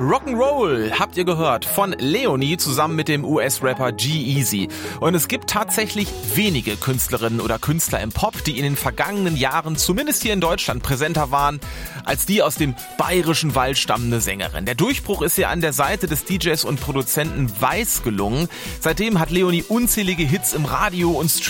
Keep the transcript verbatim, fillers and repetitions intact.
Rock'n'Roll habt ihr gehört von Leonie zusammen mit dem U S-Rapper G-Eazy. Und es gibt tatsächlich wenige Künstlerinnen oder Künstler im Pop, die in den vergangenen Jahren, zumindest hier in Deutschland, präsenter waren, als die aus dem bayerischen Wald stammende Sängerin. Der Durchbruch ist ihr an der Seite des D Js und Produzenten Weiß gelungen. Seitdem hat Leonie unzählige Hits im Radio und